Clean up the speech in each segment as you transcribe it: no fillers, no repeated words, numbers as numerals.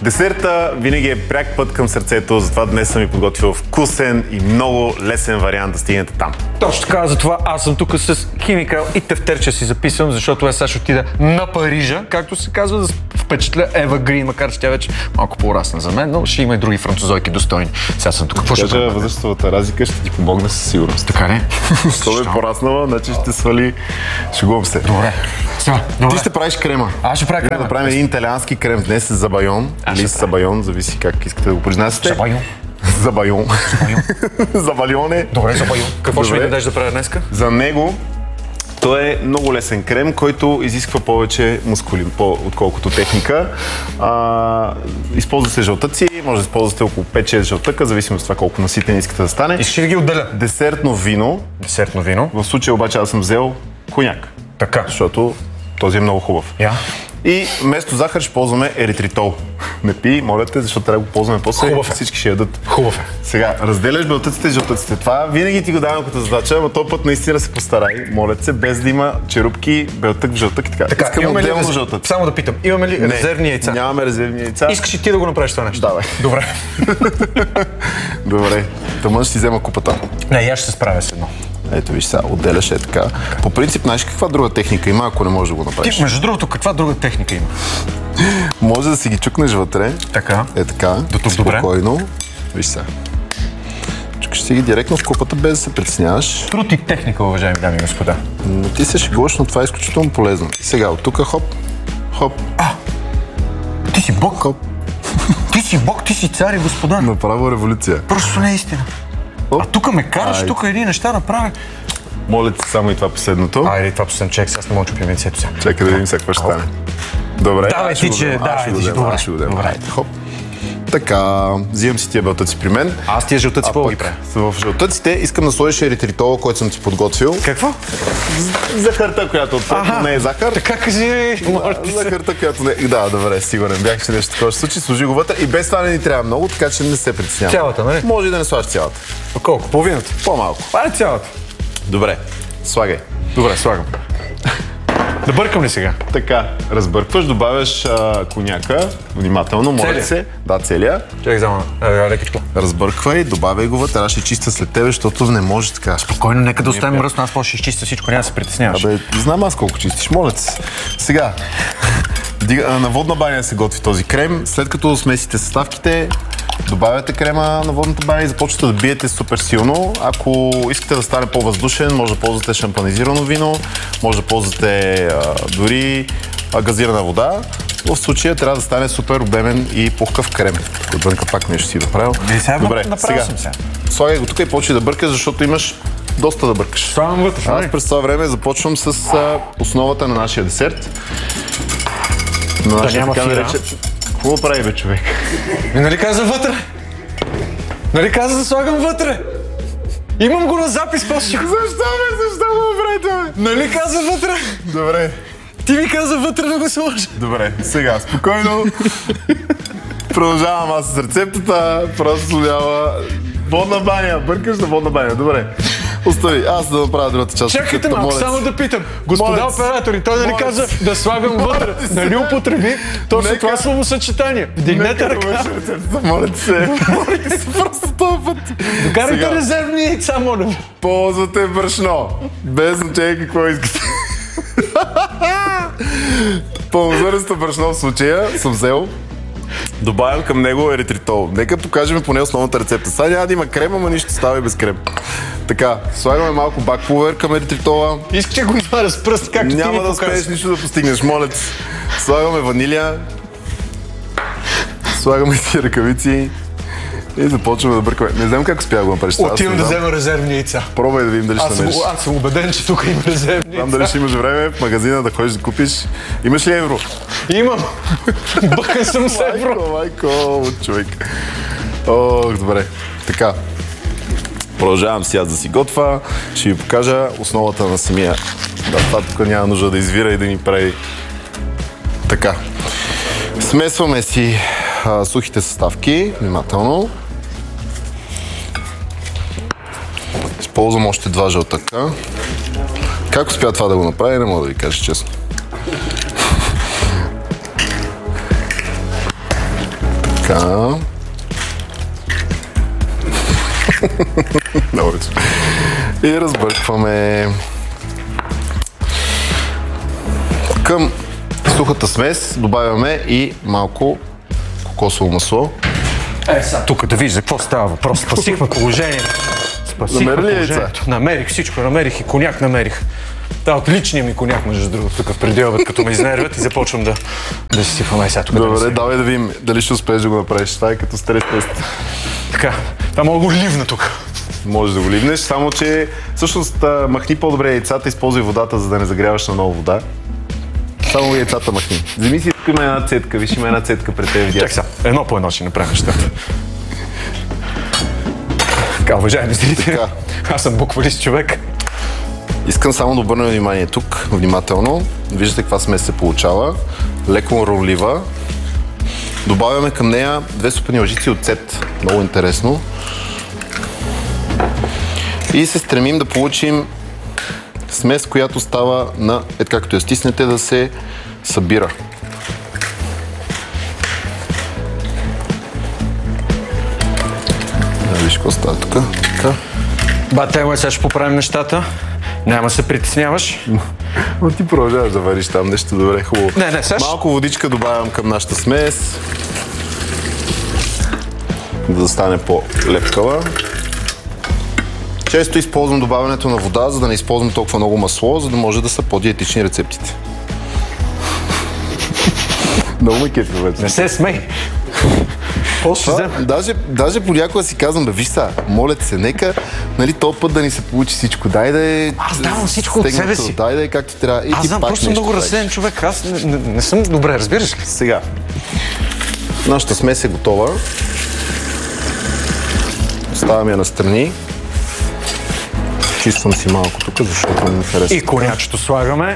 Десерта винаги е пряк път към сърцето, затова днес съм ви подготвил вкусен и много лесен вариант да стигнете там. Точно така, затова аз съм тук с химикал и тефтерче си записвам, защото аз сега ще отида на Парижа, както се казва, да впечатля Ева Грин, макар че тя вече малко по-расна за мен, но ще има и други французойки достойни. Сега съм тук. Какво ще правя? Възрастовата разлика ще ти помогне със сигурност. Така ли? Що е пораснала, значи ще свали. Шегувам се. Добре. Ти ще правиш крема. Аз ще правя крема. Да правим един италиански крем днес с забайон или с сабайон, зависи как искате да го произнасяте. Забайон. Забайон. Забайоне. Добре, забайон. Какво ще ми дадеш да правя днеска? За него той е много лесен крем, който изисква повече мускули, отколкото техника. Използва се жълтъци, може да използвате около 5-6 жълтъка, зависимо от това колко наситен искате да стане. И ще ги отделя. Десертно вино. Десертно вино. В случая обаче аз съм взел коняк. Така. Защото този е много хубав. И вместо захар ще ползваме еритритол. Не пий, моля те, защото трябва да го ползваме после. Хубав е. Всички ще ядат. Хубав е. Сега, разделяш белтъците и жълтъците. Това винаги ти го давам като задача, но този път наистина се постарай. Моля се, без да има черупки, белтък в жълтък и така. Искам отделно жълтъци. Само да питам, имаме ли резервни яйца? Нямаме резервни яйца. Искаш и ти да го направиш това нещо? Давай. Добре. Добре. Тъмън ще си взема купата. Не, аз ще се справя с едно. Ето виж сега, отделяш е така. По принцип, знаеш каква друга техника има, ако не можеш да го направиш? Ти, между другото, каква друга техника има? Може да си ги чукнеш вътре. Така. Е така. До тук спокойно. Виж сега. Чукаш си ги директно в купата, без да се притесняваш. Труд и техника, уважаеми дами и господа. Ти се шегуваш, но това е изключително полезно. Сега, от тук хоп, хоп. Ти си бог. Хоп. Ти си бог, ти си цар и господар. Направо революция. Просто не е истина. А тук ме караш, тук едни неща да правя. Моля ти само и това последното. Айде, това последно чек, сега не мога да чупим яйцето сега. Чакай да видим сега какво ще стане. Добре. Давай ти, че добре. Хоп. Така, взимам си тия белтъци при мен. Аз тия жълтъци какво ги правя? В жълтъците искам да сложиш еритритола, който съм ти подготвил. Какво? Захарта, която не е захар. Така кажи. Захарта, която не е. Да, добре, сигурен бях, че нещо такова ще случи. Сложи го вътре и без това не ни трябва много, така че не се притеснявам. Цялата, нали? Може и да не слагаш цялата. Колко? Половината? По-малко. Това е цялата. Добре, слагай. Добре, слагам. Да бъркам ли сега? Така, разбъркваш, добавяш коняка, внимателно, моля се. Да, целия. Чакай само, лекичко. Разбърквай, добавяй го вътре, аз ще чистя след тебе, защото не може така. Спокойно, нека да оставим мръсно, аз после ще изчистя всичко, няма да се притесняваш. Абе, знам аз колко чистиш, моля се. Сега, на водна баня се готви този крем, след като смесите съставките, добавяте крема на водната баня и започвате да биете супер силно. Ако искате да стане по-въздушен, може да ползвате шампанизирано вино, може да ползвате дори газирана вода. В случая трябва да стане супер обемен и пухкав крем. Отвънка пак нещо си направил. Добре, сега. Слагай го тук и почвай да бъркаш, защото имаш доста да бъркаш. Слагам вътре. Аз през това време започвам с основата на нашия десерт. Да няма фира. Какво прави, бе, човек? Нали каза вътре? Нали каза да слагам вътре? Имам го на запис, после ще го... Защо ме вреда? Нали каза вътре? Добре. Ти ми каза вътре да го сложа. Добре, сега, спокойно. Продължавам аз с рецептата. Просто сложава водна баня. Бъркаш на водна баня. Добре. Остави, аз да направя другата част. Чакайте малко, само да питам. Господа оператори, той да ни каза да слагам вътре. Нали употреби точно това словосъчетание? Вдигнете ръка. Моля се. Просто този път. Докарайте резервни яйца, моля. Ползвате брашно. Без значение какво искате. Пълнозърнесто брашно в случая съм взел. Добавям към него еритритол. Нека покажем поне основната рецепта. Сега няма да има крем, ама нищо става и без крем. Така, слагаме малко бак-пулвер към еритритола. Искаш че го изваря с пръст, както ти ми Няма да успееш нищо да постигнеш, моля ти. Слагаме ванилия. Слагаме си ръкавици. И започваме да бъркаме. Не знам как успя да го направиш. Отивам да взема резервни яйца. Пробвай да видим дали ще намериш. Аз съм убеден, че тук има резервни яйца. Знам дали ще имаш време в магазина да ходиш да купиш. Имаш ли евро? Имам. Бъкан съм с евро. Майко, човек. Ох, добре. Така. Продължавам си аз да си готвя. Ще ви покажа основата на самия. Да, това тук няма нужда да извира и да ни прави така. Смесваме си сухите съставки, внимателно. Използвам още 2 жълтъка. Как успя това да го направи, не мога да ви кажа честно. Така. Добре. И разбъркваме. Към сухата смес добавяме и малко кокосово масло. Сега тук да вижда какво става въпрос. Спасихме положението. Намери ли яйца? Намерих всичко, намерих и коняк намерих. Да, отличният ми коняк, между другото, тук в преди обед, като ме изнервят и започвам да си сипваме сега тук. Добре, давай да видим дали ще успееш да го направиш. Това е като стрес тест. Така, това мога да го ливна тук. Може да го ливнеш, само че всъщност махни по-добре яйцата, използвай водата, за да не загряваш на много вода. Само яйцата махни. Вземи си, тук има една цетка, виж, има една цетка пред теб. Чак сега, едно по едно ще направим нещата. Така, уважаеми зрители, аз съм буквалист човек. Искам само да обърнем внимание тук, внимателно. Виждате каква смес се получава. Леко ронлива. Добавяме към нея 2 супени лъжици оцет. Много интересно. И се стремим да получим смес, която става на, както я стиснете, да се събира. Виж какво става тук. Батема, сега ще поправим нещата. Няма се притесняваш. Но ти продължаваш да вариш там нещо добре, хубаво. Не, сега малко водичка добавям към нашата смес. Да стане по-лепкава. Често използвам добавянето на вода, за да не използвам толкова много масло, за да може да са по-диетични рецептите. Много ме кефи вече. Не се смей. Даже понякога си казвам, виж са, моля се, нека, нали, този път да ни се получи всичко. Дай да е... Аз давам всичко от себе си. Дай да е както трябва. Аз знам, просто много разсеян човек. Аз не съм добре, разбираш ли? Сега, нашата смес е готова. Оставям я настрани. Чиствам си малко тук, защото ми харесва. И конячето слагаме.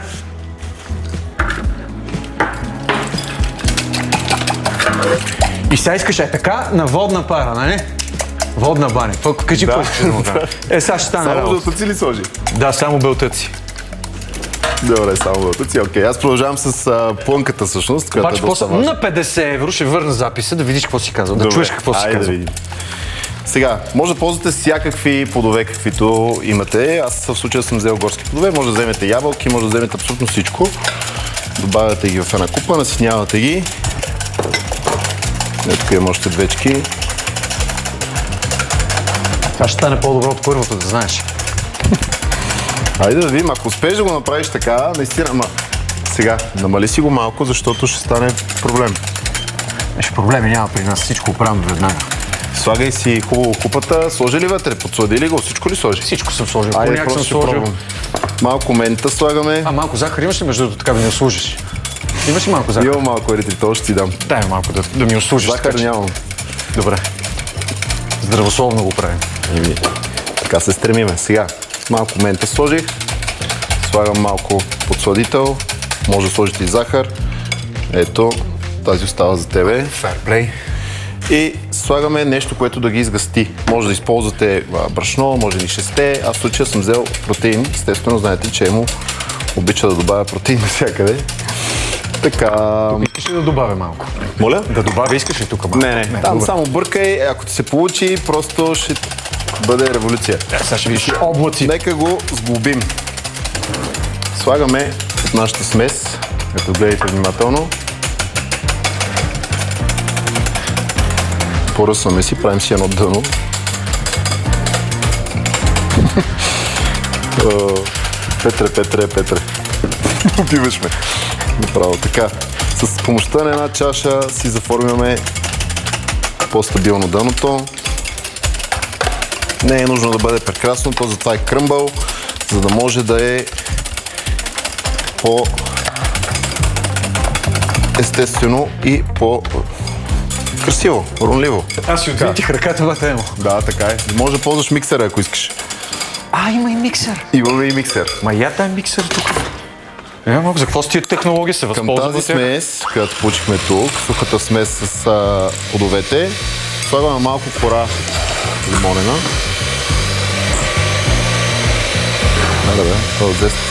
И сега искаш така на водна пара, нали? Водна баня. Кажи какво искаш да му кажа. Сега ще стане работа. Само белтъци ли сложи? Да, само белтъци. Добре, само белтъци. Окей, аз продължавам с плънката всъщност, която обаче, е доста важна. на 50 евро ще върна записа, да видиш какво си казал, да чуеш какво си казал. Да. Сега, може да ползвате всякакви плодове, каквито имате. Аз в случая съм взел горски плодове. Може да вземете ябълки, може да вземете абсолютно всичко. Добавяте ги в една купа, насинявате ги. Тук имам още двечки. Това ще стане по-добро от първото, да знаеш. Айде да видим, ако успееш да го направиш така, наистина, сега, намали си го малко, защото ще стане проблем. Проблеми няма при нас, всичко оправям веднага. Слагай си хубаво купата, сложи ли вътре, подслади ли го, всичко ли сложи? Всичко съм сложил, коняк съм сложил. Малко мента слагаме. Малко захар имаш ли между другото така да ми услужиш? Имаш ли малко захар? Имам малко еритритол, ще ти дам. Дай малко да ми услужиш. Захар нямам. Добре. Здравословно го правим. Така се стремиме. Сега малко мента сложих. Слагам малко подсладител. Може да сложите и захар. Ето, тази остава за тебе. Ферплей. И слагаме нещо, което да ги изгъсти. Може да използвате брашно, може и шесте. Аз в случая съм взел протеин. Естествено, знаете, че Емо обича да добавя протеин навсякъде. Така... Искаш ли да добавя малко? Моля? Да добавя, искаш ли тук малко? Не. Там само бъркай. Ако ти се получи, просто ще бъде революция. Сега ще видиш облаци. Нека го сглобим. Слагаме от нашата смес. Ето, гледайте внимателно. Поръсваме си, правим си едно дъно. Петре. Убиваш ме. Направо така. С помощта на една чаша си заформяме по-стабилно дъното. Не е нужно да бъде прекрасно, то затова е кръмбъл, за да може да е по-естествено и по-красиво, ронливо. Аз си отвинтих ръката на тема. Да, така е. Може да ползваш миксера, ако искаш. Има и миксер. Имаме и миксер. Тай миксер тук. За какво с тия технологии се възползват? Към тази смес, която получихме тук, сухата смес с плодовете, слагаме малко кора лимонена. Това е от зест.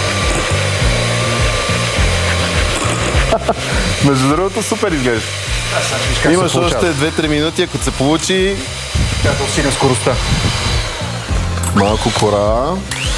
Между другото, супер изглежда. Имаш още 2-3 минути, ако се получи. Трябва да усилим скоростта. Малко кора.